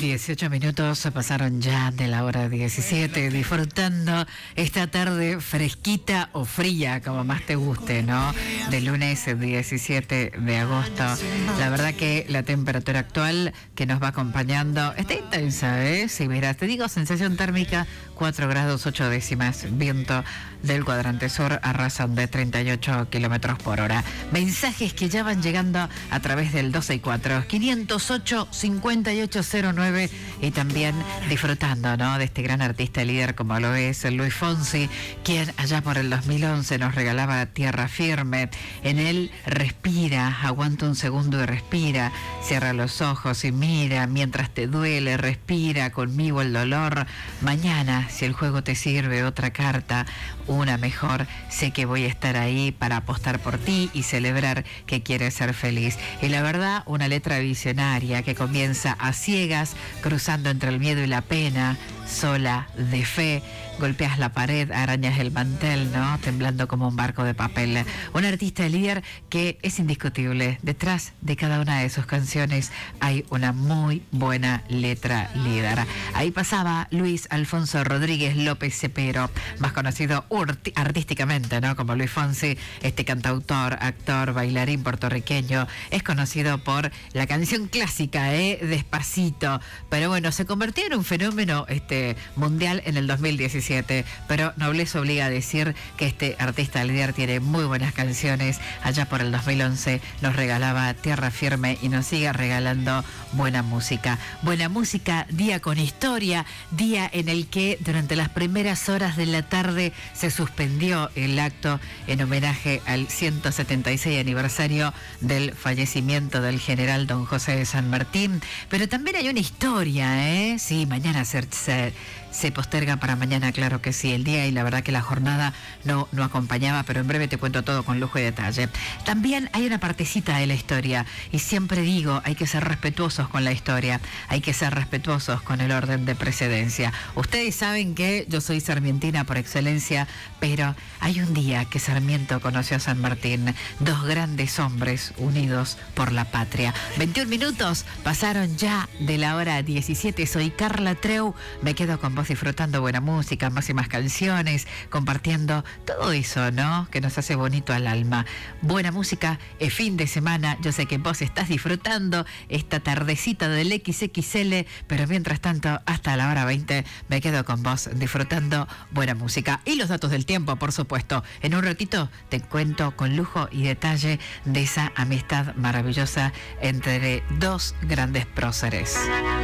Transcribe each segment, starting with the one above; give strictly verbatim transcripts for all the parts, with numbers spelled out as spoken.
dieciocho minutos pasaron ya de la hora diecisiete, disfrutando esta tarde fresquita o fría, como más te guste, ¿no? De lunes diecisiete de agosto. La verdad que la temperatura actual que nos va acompañando está intensa, ¿eh? Si verás, te digo, sensación térmica cuatro grados ocho décimas, viento del cuadrante sur a razón de treinta y ocho kilómetros por hora. Mensajes que ya van llegando a través del dos seis cuatro, quinientos ocho, cincuenta y ocho cero nueve y también disfrutando, ¿no?, de este gran artista líder como lo es Luis Fonsi, quien allá por el dos mil once nos regalaba Tierra Firme. En él respira, aguanta un segundo y respira, cierra los ojos y mira, mientras te duele, respira conmigo el dolor. Mañana, si el juego te sirve otra carta, una mejor, sé que voy a estar ahí para apostar por ti y celebrar que quieres ser feliz. Y la verdad, una letra visionaria que comienza a ciegas, cruzando entre el miedo y la pena, sola, de fe, golpeas la pared, arañas el mantel, ¿no?, temblando como un barco de papel. Un artista líder que es indiscutible. Detrás de cada una de sus canciones hay una muy buena letra líder. Ahí pasaba Luis Alfonso Rodríguez López Cepero, más conocido artísticamente, ¿no?, como Luis Fonsi. Este cantautor, actor, bailarín puertorriqueño es conocido por la canción clásica, ¿eh?, Despacito, pero bueno, se convirtió en un fenómeno este mundial en el dos mil diecisiete, pero nobleza obliga a decir que este artista líder tiene muy buenas canciones. Allá por el dos mil once nos regalaba Tierra Firme y nos sigue regalando buena música. Buena música, día con historia, día en el que durante las primeras horas de la tarde se suspendió el acto en homenaje al ciento setenta y seis aniversario del fallecimiento del general don José de San Martín. Pero también hay una historia, ¿eh? Sí, mañana se, se, se posterga para mañana, claro que sí, el día, y la verdad que la jornada no, no acompañaba, pero en breve te cuento todo con lujo y detalle. También hay una partecita de la historia, y siempre digo, hay que ser respetuosos con la historia, hay que ser respetuosos con el orden de precedencia. Ustedes saben que yo soy sarmientina por excelencia, pero hay un día que Sarmiento conoció a San Martín, dos grandes hombres unidos por la patria. veintiún minutos pasaron ya de la hora diecisiete, soy Carla Treu, me quedo con vos disfrutando buena música, más y más canciones, compartiendo todo eso, ¿no?, que nos hace bonito al alma. Buena música, es fin de semana, yo sé que vos estás disfrutando esta tardecita del equis equis ele, pero mientras tanto, hasta la hora veinte, me quedo con vos disfrutando buena música. Y los datos del tiempo, por supuesto. En un ratito te cuento con lujo y detalle de esa amistad maravillosa entre dos grandes próceres.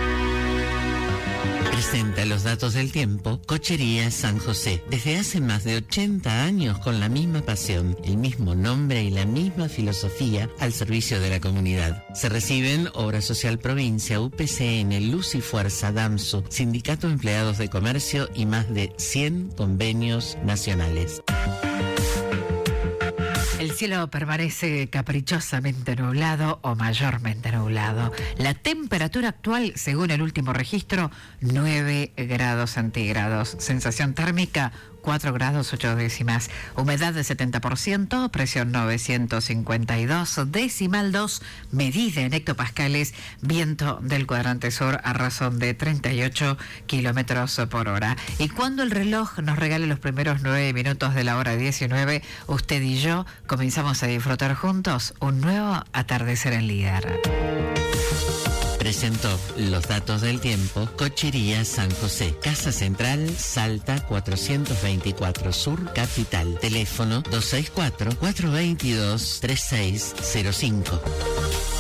Presenta los datos del tiempo Cochería San José. Desde hace más de ochenta años con la misma pasión, el mismo nombre y la misma filosofía al servicio de la comunidad. Se reciben Obra Social Provincia, U P C N, Luz y Fuerza, DAMSU, Sindicato de Empleados de Comercio y más de cien convenios nacionales. El cielo permanece caprichosamente nublado o mayormente nublado. La temperatura actual, según el último registro, nueve grados centígrados. Sensación térmica, cuatro grados ocho décimas. Humedad de setenta por ciento, presión novecientos cincuenta y dos, decimal dos, medida en hectopascales, viento del cuadrante sur a razón de treinta y ocho kilómetros por hora. Y cuando el reloj nos regale los primeros nueve minutos de la hora diecinueve, usted y yo comenzamos a disfrutar juntos un nuevo atardecer en Líder. Presentó los datos del tiempo Cochería San José, Casa Central, Salta cuatrocientos veinticuatro Sur, Capital. Teléfono dos seis cuatro, cuatro dos dos, tres seis cero cinco.